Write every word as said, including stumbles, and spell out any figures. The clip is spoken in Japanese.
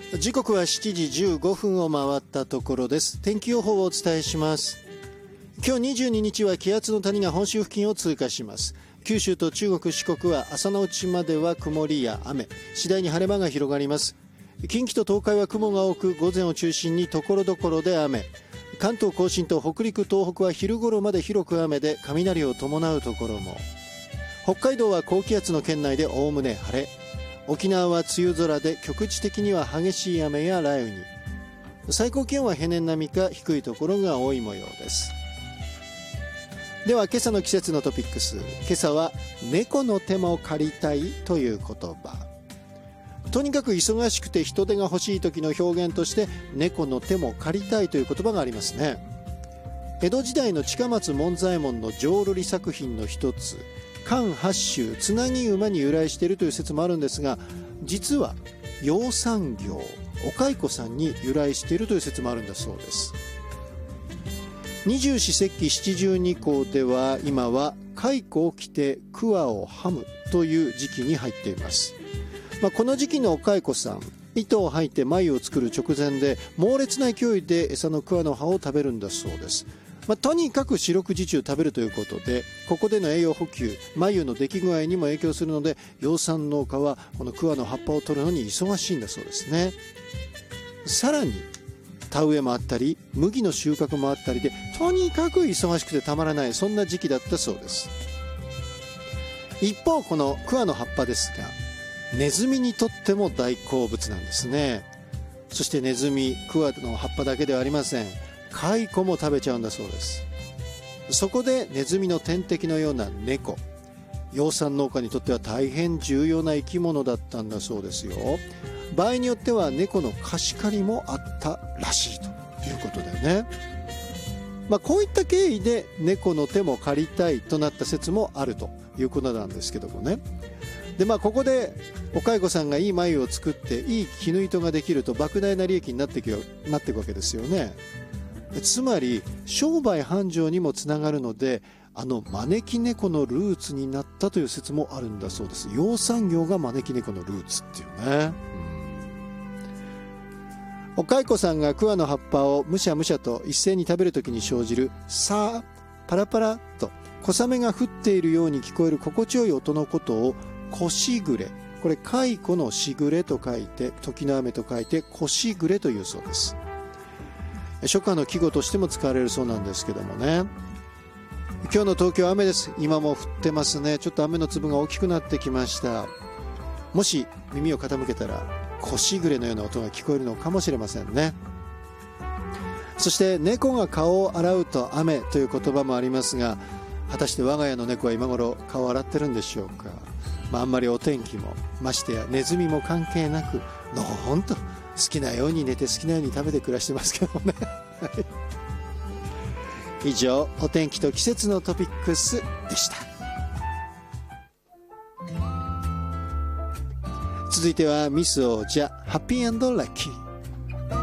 時刻はしちじじゅうごふんを回ったところです。天気予報をお伝えします。今日にじゅうににちは気圧の谷が本州付近を通過します。九州と中国四国は朝のうちまでは曇りや雨、次第に晴れ間が広がります。近畿と東海は雲が多く、午前を中心にところどころで雨。関東甲信と北陸東北は昼頃まで広く雨で、雷を伴うところも。北海道は高気圧の圏内でおおむね晴れ。沖縄は梅雨空で局地的には激しい雨や雷雨に。最高気温は平年並みか低いところが多い模様です。では今朝の季節のトピックス。今朝は猫の手も借りたいという言葉。とにかく忙しくて人手が欲しい時の表現として猫の手も借りたいという言葉がありますね。江戸時代の近松門左衛門の浄瑠璃作品の一つ、関八州つなぎ馬に由来しているという説もあるんですが、実は養蚕業お蚕さんに由来しているという説もあるんだそうです。二十四節気七十二候では今は蚕を着て桑をはむという時期に入っています。まあ、この時期のお蚕さん、糸を吐いて繭を作る直前で猛烈な勢いで餌の桑の葉を食べるんだそうです。まあ、とにかく四六時中食べるということで、ここでの栄養補給、繭の出来具合にも影響するので、養蚕農家はこの桑の葉っぱを取るのに忙しいんだそうですね。さらに田植えもあったり麦の収穫もあったりで、とにかく忙しくてたまらない、そんな時期だったそうです。一方この桑の葉っぱですが、ネズミにとっても大好物なんですね。そしてネズミ、桑の葉っぱだけではありません。蚕も食べちゃうんだそうです。そこでネズミの天敵のような猫、養蚕農家にとっては大変重要な生き物だったんだそうですよ。場合によっては猫の貸し借りもあったらしいということだよね。まあ、こういった経緯で猫の手も借りたいとなった説もあるということなんですけどもね。でまあ、ここでお蚕さんがいい繭を作っていい絹糸ができると莫大な利益になっていくなっていくわけですよね。つまり商売繁盛にもつながるので、あの招き猫のルーツになったという説もあるんだそうです。養蚕業が招き猫のルーツっていうね。お蚕さんが桑の葉っぱをむしゃむしゃと一斉に食べるときに生じるさあパラパラと小雨が降っているように聞こえる心地よい音のことをこしぐれ、これ蚕のしぐれと書いて時の雨と書いてこしぐれというそうです。初夏の季語としても使われるそうなんですけどもね。今日の東京雨です。今も降ってますね。ちょっと雨の粒が大きくなってきました。もし耳を傾けたらこしぐれのような音が聞こえるのかもしれませんね。そして猫が顔を洗うと雨という言葉もありますが、果たして我が家の猫は今頃顔を洗ってるんでしょうか。まあ、あんまりお天気もましてやネズミも関係なく、のほんと好きなように寝て好きなように食べて暮らしてますけどね以上、お天気と季節のトピックスでした。続いてはミス王者ハッピー&ラッキー。